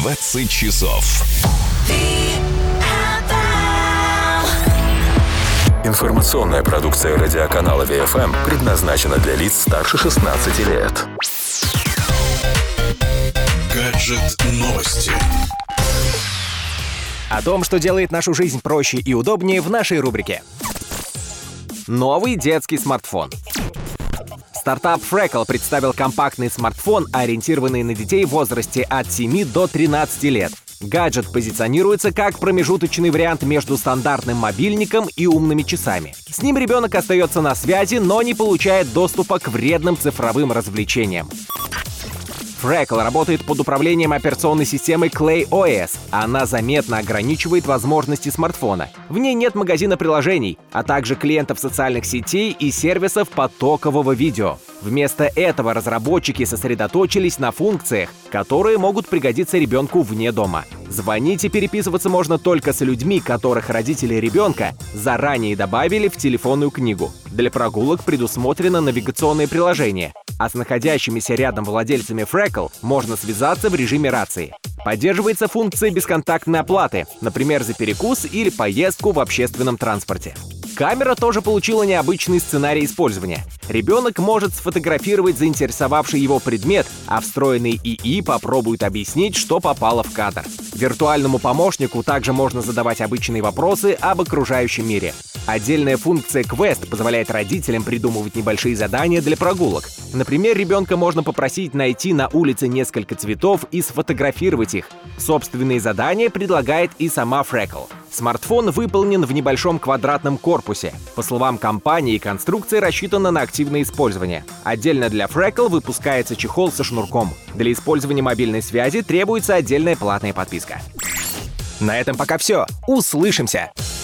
20 часов. Информационная продукция радиоканала ВФМ предназначена для лиц старше 16 лет. Гаджет новости. О том, что делает нашу жизнь проще и удобнее, в нашей рубрике. Новый детский смартфон. Стартап Freckle представил компактный смартфон, ориентированный на детей в возрасте от 7 до 13 лет. Гаджет позиционируется как промежуточный вариант между стандартным мобильником и умными часами. С ним ребенок остается на связи, но не получает доступа к вредным цифровым развлечениям. Freckle работает под управлением операционной системы Clay OS. Она заметно ограничивает возможности смартфона. В ней нет магазина приложений, а также клиентов социальных сетей и сервисов потокового видео. Вместо этого разработчики сосредоточились на функциях, которые могут пригодиться ребенку вне дома. Звонить и переписываться можно только с людьми, которых родители ребенка заранее добавили в телефонную книгу. Для прогулок предусмотрено навигационное приложение, а с находящимися рядом владельцами Freckle можно связаться в режиме рации. Поддерживается функция бесконтактной оплаты, например, за перекус или поездку в общественном транспорте. Камера тоже получила необычный сценарий использования. Ребенок может сфотографировать заинтересовавший его предмет, а встроенный ИИ попробует объяснить, что попало в кадр. Виртуальному помощнику также можно задавать обычные вопросы об окружающем мире. Отдельная функция Quest позволяет родителям придумывать небольшие задания для прогулок. Например, ребенка можно попросить найти на улице несколько цветов и сфотографировать их. Собственные задания предлагает и сама Freckle. Смартфон выполнен в небольшом квадратном корпусе. По словам компании, конструкция рассчитана на активное использование. Отдельно для Freckle выпускается чехол со шнурком. Для использования мобильной связи требуется отдельная платная подписка. На этом пока все. Услышимся!